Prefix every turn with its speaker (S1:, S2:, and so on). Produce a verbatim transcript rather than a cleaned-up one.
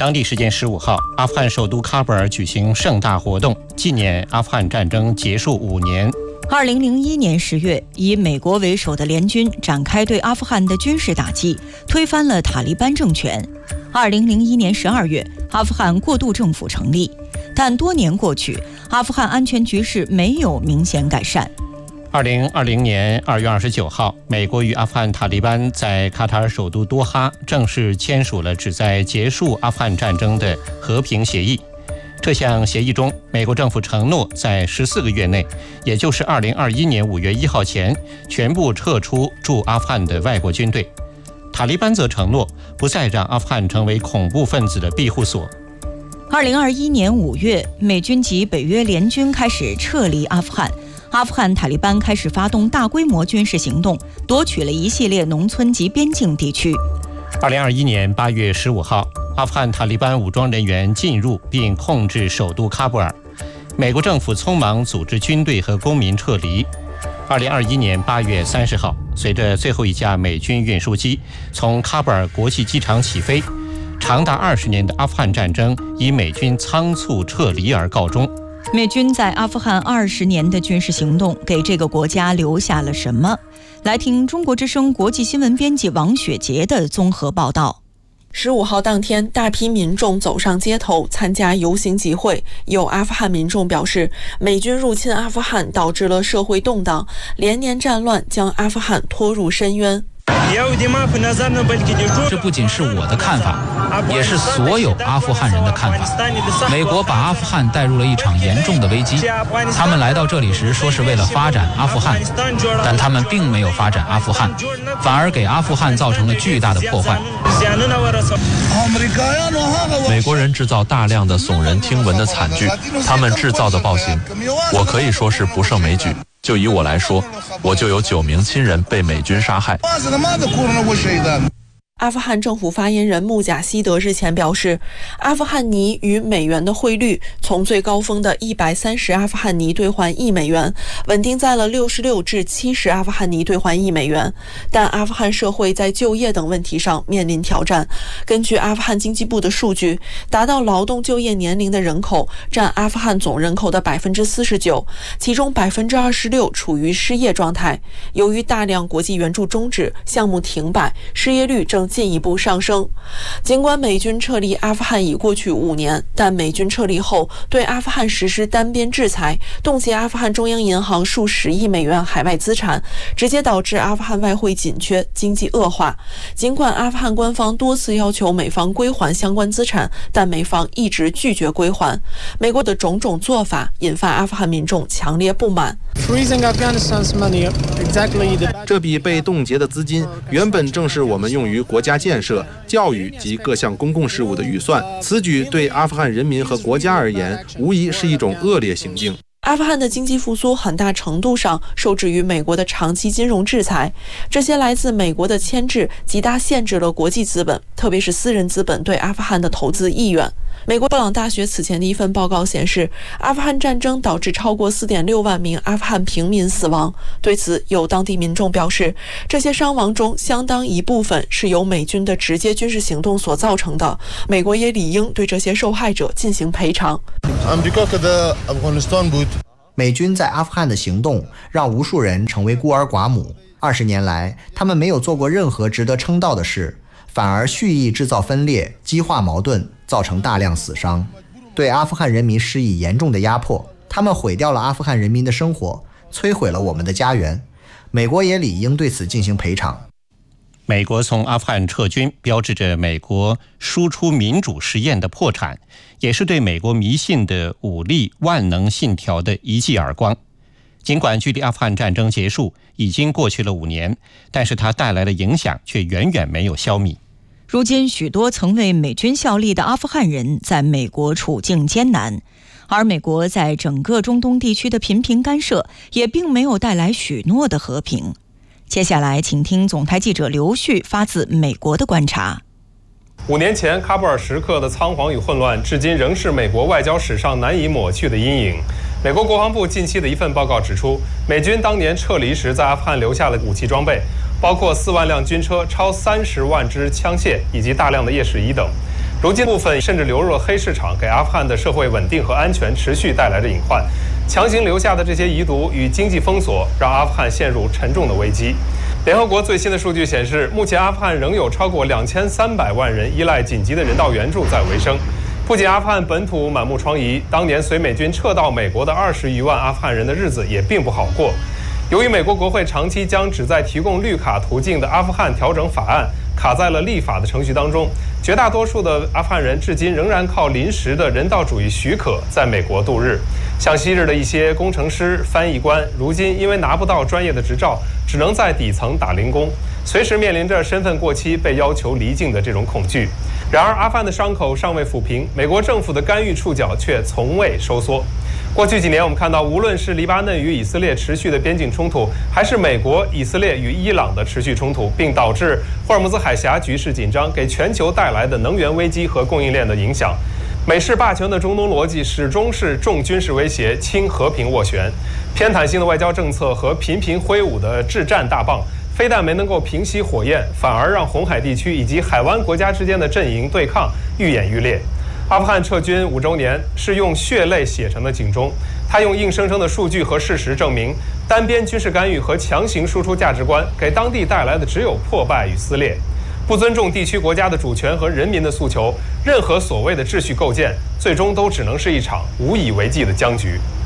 S1: 当地时间十五号，阿富汗首都喀布尔举行盛大活动，纪念阿富汗战争结束五年。
S2: 二零零一年十月，以美国为首的联军展开对阿富汗的军事打击，推翻了塔利班政权。二零零一年十二月，阿富汗过渡政府成立，但多年过去，阿富汗安全局势没有明显改善。
S1: 二零二零年二月二十九号，美国与阿富汗塔利班在卡塔尔首都多哈正式签署了旨在结束阿富汗战争的和平协议。这项协议中，美国政府承诺在十四个月内，也就是二零二一年五月一号前，全部撤出驻阿富汗的外国军队。塔利班则承诺不再让阿富汗成为恐怖分子的庇护所。
S2: 二零二一年五月，美军及北约联军开始撤离阿富汗。阿富汗塔利班开始发动大规模军事行动，夺取了一系列农村及边境地区。
S1: 二零二一年八月十五号，阿富汗塔利班武装人员进入并控制首都喀布尔，美国政府匆忙组织军队和公民撤离。二零二一年八月三十号，随着最后一架美军运输机从喀布尔国际机场起飞，长达二十年的阿富汗战争以美军仓促撤离而告终。
S2: 美军在阿富汗二十年的军事行动给这个国家留下了什么？来听中国之声国际新闻编辑王雪杰的综合报道。
S3: 十五号当天，大批民众走上街头参加游行集会。有阿富汗民众表示，美军入侵阿富汗导致了社会动荡，连年战乱将阿富汗拖入深渊。
S4: 这不仅是我的看法，也是所有阿富汗人的看法。美国把阿富汗带入了一场严重的危机。他们来到这里时说是为了发展阿富汗，但他们并没有发展阿富汗，反而给阿富汗造成了巨大的破坏。
S5: 美国人制造大量的耸人听闻的惨剧，他们制造的暴行，我可以说是不胜枚举。就以我来说，我就有九名亲人被美军杀害。
S3: 阿富汗政府发言人穆贾希德日前表示，阿富汗尼与美元的汇率从最高峰的一百三十阿富汗尼兑换一美元，稳定在了六十六至七十阿富汗尼兑换一美元。但阿富汗社会在就业等问题上面临挑战。根据阿富汗经济部的数据，达到劳动就业年龄的人口占阿富汗总人口的百分之四十九，其中百分之二十六处于失业状态。由于大量国际援助终止，项目停摆，失业率正进一步上升。尽管美军撤离阿富汗已过去五年，但美军撤离后对阿富汗实施单边制裁，冻结阿富汗中央银行数十亿美元海外资产，直接导致阿富汗外汇紧缺，经济恶化。尽管阿富汗官方多次要求美方归还相关资产，但美方一直拒绝归还。美国的种种做法引发阿富汗民众强烈不满。
S6: 这笔被冻结的资金原本正是我们用于国家建设、教育及各项公共事务的预算，此举对阿富汗人民和国家而言，无疑是一种恶劣行径。
S3: 阿富汗的经济复苏很大程度上受制于美国的长期金融制裁，这些来自美国的牵制极大限制了国际资本，特别是私人资本对阿富汗的投资意愿。美国布朗大学此前的一份报告显示，阿富汗战争导致超过 四点六万名阿富汗平民死亡。对此，有当地民众表示，这些伤亡中相当一部分是由美军的直接军事行动所造成的，美国也理应对这些受害者进行赔偿。
S7: 美军在阿富汗的行动让无数人成为孤儿寡母。二十年来，他们没有做过任何值得称道的事，反而蓄意制造分裂，激化矛盾，造成大量死伤，对阿富汗人民施以严重的压迫。他们毁掉了阿富汗人民的生活，摧毁了我们的家园。美国也理应对此进行赔偿。
S1: 美国从阿富汗撤军，标志着美国输出民主实验的破产，也是对美国迷信的武力万能信条的一记耳光。尽管距离阿富汗战争结束已经过去了五年，但是它带来的影响却远远没有消弭。
S2: 如今，许多曾为美军效力的阿富汗人在美国处境艰难，而美国在整个中东地区的频频干涉，也并没有带来许诺的和平。接下来，请听总台记者刘旭发自美国的观察。
S8: 五年前，喀布尔时刻的仓皇与混乱，至今仍是美国外交史上难以抹去的阴影。美国国防部近期的一份报告指出，美军当年撤离时在阿富汗留下了武器装备，包括四万辆军车、超三十万支枪械以及大量的夜视仪等。 如今部分甚至流入了黑市场，给阿富汗的社会稳定和安全持续带来着隐患。强行留下的这些遗毒与经济封锁，让阿富汗陷入沉重的危机。联合国最新的数据显示，目前阿富汗仍有超过两千三百万人依赖紧急的人道援助在维生。不仅阿富汗本土满目疮痍，当年随美军撤到美国的二十余万阿富汗人的日子也并不好过。由于美国国会长期将旨在提供绿卡途径的阿富汗调整法案卡在了立法的程序当中，绝大多数的阿富汗人至今仍然靠临时的人道主义许可在美国度日。像昔日的一些工程师、翻译官，如今因为拿不到专业的执照，只能在底层打零工，随时面临着身份过期被要求离境的这种恐惧。然而，阿富汗的伤口尚未抚平，美国政府的干预触角却从未收缩。过去几年，我们看到，无论是黎巴嫩与以色列持续的边境冲突，还是美国、以色列与伊朗的持续冲突，并导致霍尔木兹海峡局势紧张，给全球带来的能源危机和供应链的影响。美式霸权的中东逻辑始终是重军事威胁，轻和平斡旋。偏袒性的外交政策和频频挥舞的制战大棒，非但没能够平息火焰，反而让红海地区以及海湾国家之间的阵营对抗愈演愈烈。阿富汗撤军五周年是用血泪写成的警钟，它用硬生生的数据和事实证明，单边军事干预和强行输出价值观给当地带来的只有破败与撕裂。不尊重地区国家的主权和人民的诉求，任何所谓的秩序构建，最终都只能是一场无以为继的僵局。